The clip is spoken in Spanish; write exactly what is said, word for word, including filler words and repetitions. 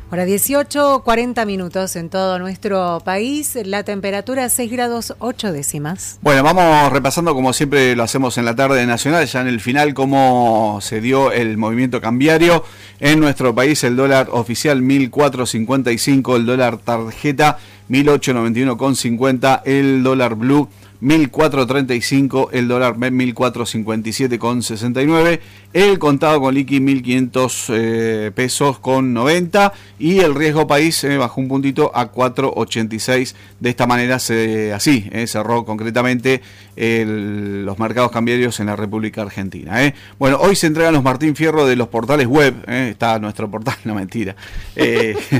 Ahora dieciocho, cuarenta minutos en todo nuestro país, la temperatura seis grados ocho décimas. Bueno, vamos repasando como siempre lo hacemos en la tarde nacional, ya en el final cómo se dio el movimiento cambiario en nuestro país. El dólar oficial mil cuatrocientos cincuenta y cinco, el dólar tarjeta mil ochocientos noventa y uno con cincuenta, el dólar blue mil cuatrocientos treinta y cinco, el dólar M E P mil cuatrocientos cincuenta y siete con sesenta y nueve, el contado con liqui mil quinientos eh, pesos con noventa y el riesgo país eh, bajó un puntito a cuatro ochenta y seis. De esta manera se así eh, cerró concretamente el, los mercados cambiarios en la República Argentina. Eh. Bueno, hoy se entregan los Martín Fierro de los portales web, eh, está nuestro portal, no mentira. Eh,